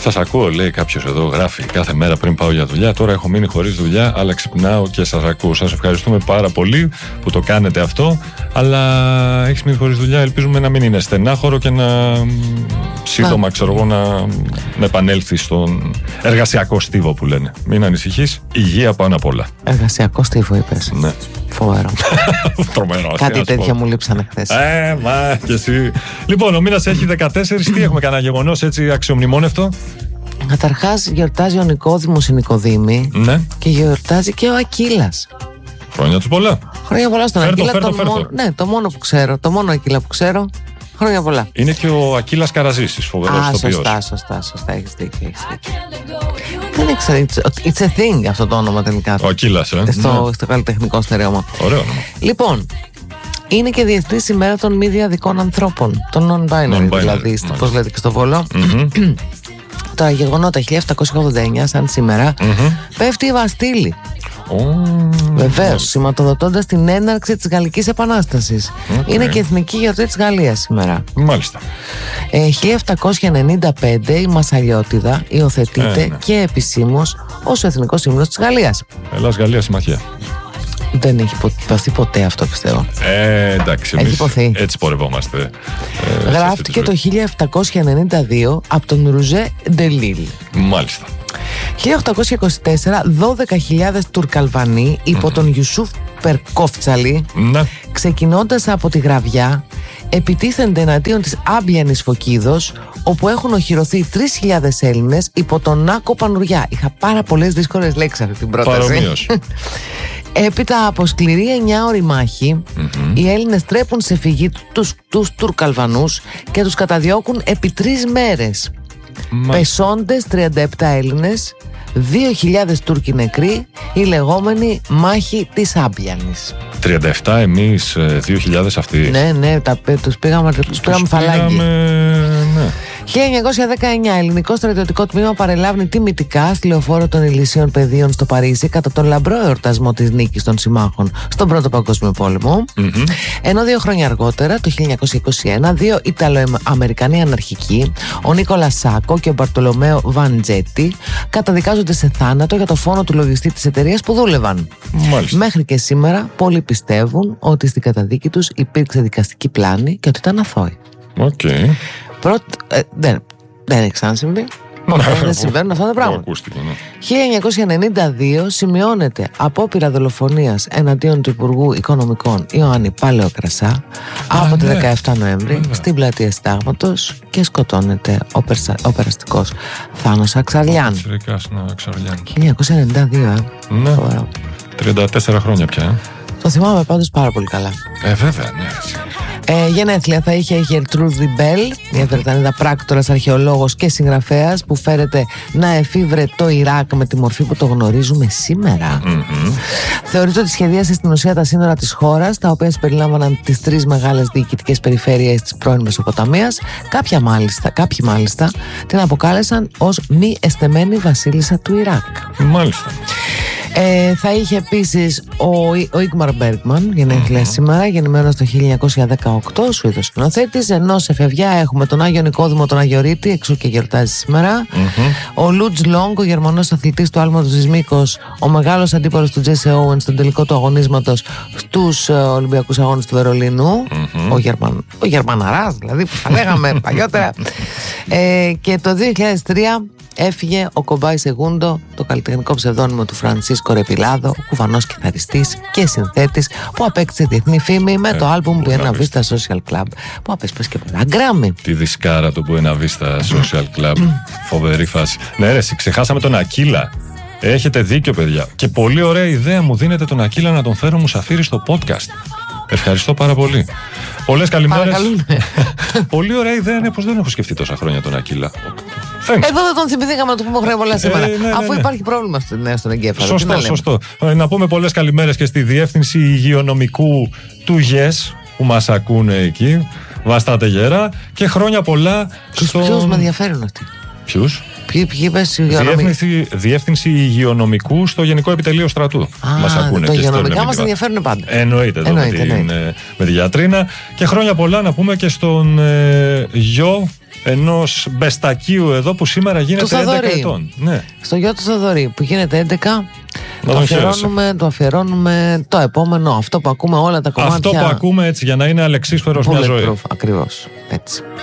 Σας ακούω, λέει κάποιος εδώ, γράφει κάθε μέρα πριν πάω για δουλειά. Τώρα έχω μείνει χωρίς δουλειά, αλλά ξυπνάω και σας ακούω. Σας ευχαριστούμε πάρα πολύ που το κάνετε αυτό. Αλλά έχεις μείνει χωρίς δουλειά, ελπίζουμε να μην είναι στενάχωρο και να σύντομα, ξέρω εγώ, να επανέλθει στον εργασιακό στίβο που λένε. Μην ανησυχείς, υγεία πάνω απ' όλα. Εργασιακό στίβο, είπες. Ναι. Φοβερό. Τρομερό. Κάτι τέτοια μου λείψανε χθες. Μα και εσύ. Λοιπόν, ο μήνας έχει 14. Τι έχουμε, κανένα γεγονός έτσι αξιομνημόνευτο? Καταρχάς γιορτάζει ο Νικόδημος η Νικοδήμη. Ναι. Και γιορτάζει και ο Ακύλας. Χρόνια τους πολλά. Χρόνια πολλά στον Ακύλα. Φέρτο. Ναι, το μόνο που ξέρω, το μόνο Ακύλα που ξέρω. Χρόνια πολλά. Είναι και ο Ακύλας Καραζήσης, φοβερός ηθοποιός. Σωστά, έχεις δίκιο. Δεν ήξερα, it's a thing αυτό το όνομα τελικά. Ο Ακύλας, στο καλλιτεχνικό στερέωμα. Ωραίο όνομα. Λοιπόν, είναι και Διεθνής ημέρα των μη διαδικών ανθρώπων, των non-binary, δηλαδή, πώς λέτε και στο Βόλο. Τα γεγονότα 1789, σαν σήμερα, πέφτει η Βαστίλη. Βεβαίως, σηματοδοτώντας την έναρξη της Γαλλικής Επανάστασης. Είναι και εθνική γιορτή της Γαλλίας σήμερα. Μάλιστα. 1795 η Μασαλιώτιδα υιοθετείται και επισήμως ως εθνικός σύμβολος της Γαλλίας. Ελλάς Γαλλία συμμαχία. Δεν έχει υποθεί ποτέ αυτό, πιστεύω. Εντάξει, εμείς έτσι πορευόμαστε. Γράφτηκε το 1792 από τον Ρουζέ Ντελίλ. Μάλιστα. 1824, 12.000 Τουρκαλβανοί υπό τον Ιουσούφ Περκόφτσαλη, ξεκινώντας από τη Γραβιά, επιτίθενται εναντίον της Άμπιανης Φωκίδος, όπου έχουν οχυρωθεί 3.000 Έλληνες υπό τον Νάκο Πανουριά. Είχα πάρα πολλές δύσκολες λέξεις αυτή την πρόταση. Παρομοίως. Έπειτα από σκληρή 9ωρη μάχη, οι Έλληνες τρέπουν σε φυγή τους Τουρκαλβανούς και τους καταδιώκουν επί 3 μέρες. Πεσόντες 37 Έλληνες, 2.000 Τούρκοι νεκροί, η λεγόμενη μάχη της Άμπιανης. 37 εμείς, 2.000 αυτοί. Ναι, τους πήγαμε φαλάκι. Ναι. 1919, ελληνικό στρατιωτικό τμήμα παρελάβει τιμητικά στη λεωφόρο των Ηλυσίων Πεδίων στο Παρίσι κατά τον λαμπρό εορτασμό της νίκης των συμμάχων στον Πρώτο Παγκόσμιο Πόλεμο. Ενώ 2 χρόνια αργότερα, το 1921, 2 Ιταλοαμερικανοί αναρχικοί, ο Νίκολα Σάκο και ο Μπαρτολομαίο Βαντζέτη, καταδικάζονται σε θάνατο για το φόνο του λογιστή της εταιρείας που δούλευαν. Μάλιστα. Μέχρι και σήμερα, πολλοί πιστεύουν ότι στην καταδίκη τους υπήρξε δικαστική πλάνη και ότι ήταν αθώοι. Δεν έχει ξανασυμβεί. Δεν συμβαίνουν αυτά τα πράγματα. 1992 σημειώνεται απόπειρα δολοφονίας εναντίον του Υπουργού Οικονομικών Ιωάννη Παλαιοκρασά από τη 17 Νοέμβρη στην πλατεία Συντάγματος και σκοτώνεται ο περαστικός Θάνος Αξαριάν. 1992, Ναι, 34 χρόνια πια. Το θυμάμαι πάντως πάρα πολύ καλά. Βέβαια, ναι. Γενέθλια θα είχε η Γερτρούδη Μπέλ, μια Βρετανίδα πράκτορας, αρχαιολόγος και συγγραφέας που φέρεται να εφήβρε το Ιράκ με τη μορφή που το γνωρίζουμε σήμερα. Θεωρείται ότι σχεδίασε στην ουσία τα σύνορα της χώρας, τα οποία συμπεριλάμβαναν τις 3 μεγάλες διοικητικές περιφέρειες της πρώην Μεσοποταμίας. Κάποιοι μάλιστα την αποκάλεσαν ως μη εστεμένη βασίλισσα του Ιράκ. Μάλιστα. Θα είχε επίσης ο Ίγμαρ Μπέργκμαν γενέθλια σήμερα, γεννημένος το 1918, Σουηδός σκηνοθέτης. Ενώ σε φευγιά έχουμε τον Άγιο Νικόδημο τον Αγιορείτη, εξού και γιορτάζει σήμερα. Ο Λούτζ Λόγκ, ο Γερμανός αθλητής του άλματος της Μήκος, ο μεγάλος αντίπαλος του Τζέσσε Όουεν στον τελικό του αγωνίσματος στους Ολυμπιακούς Αγώνες του Βερολίνου. Ο Γερμαναράς, δηλαδή, που θα λέγαμε παλιότερα. Και το 2003 έφυγε ο Κομπάι Σεγούντο, το καλλιτεχνικό ψευδόνυμο του Φρανσίσκο Ρεπιλάδο, ο κουβανός κιθαριστής και συνθέτης που απέκτησε διεθνή φήμη με το άλμπουμ Buena Vista Social Club, που απέσπασε και πολλά γκράμμι. Τη δισκάρα του Buena Vista Social Club. Φοβερή φάση. Ναι, ρε, ξεχάσαμε τον Ακύλα. Έχετε δίκιο, παιδιά. Και πολύ ωραία ιδέα μου δίνετε τον Ακύλα να τον φέρω μουσαφίρι στο podcast. Ευχαριστώ πάρα πολύ. Πολλές καλημέρες. Πολύ ωραία ιδέα είναι, πως δεν έχω σκεφτεί τόσα χρόνια τον Ακύλα. Εδώ δεν τον θυμηθήκαμε να του πούμε χρόνια πολλά σήμερα. Αφού υπάρχει πρόβλημα στον εγκέφαλο. Σωστό. Να πούμε πολλές καλημέρες και στη Διεύθυνση Υγειονομικού του ΓΕΣ που μας ακούνε εκεί. Βαστάτε γερά και χρόνια πολλά στον... Ποιους με ενδιαφέρουν αυτοί? Ποιους? Διεύθυνση Υγειονομικού στο Γενικό Επιτελείο Στρατού. Μας ακούνε. Τα υγειονομικά μας ενδιαφέρουν πάντα. Εννοείται. Με τη γιατρίνα. Και χρόνια πολλά να πούμε και στον γιο ενός μπεστακίου εδώ που σήμερα γίνεται 11 ετών. Ναι. Στο γιο του Θοδωρή που γίνεται 11. Το αφιερώνουμε το επόμενο, αυτό που ακούμε όλα τα κομμάτια. Αυτό που ακούμε έτσι για να είναι αλεξίσφαιρος μια ζωή. Ακριβώς, έτσι.